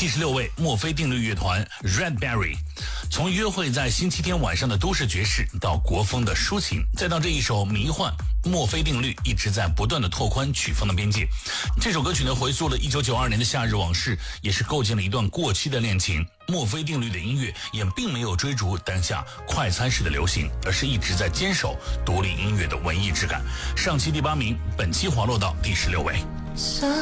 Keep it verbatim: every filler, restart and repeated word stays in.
第十六位，墨菲定律乐团 Redberry。从约会在星期天晚上的都市爵士，到国风的抒情，再到这一首迷幻，墨菲定律一直在不断的拓宽曲风的边界。这首歌曲呢，回溯了一九九二年的夏日往事，也是构建了一段过期的恋情。墨菲定律的音乐也并没有追逐当下快餐式的流行，而是一直在坚守独立音乐的文艺质感。上期第八名，本期滑落到第十六位。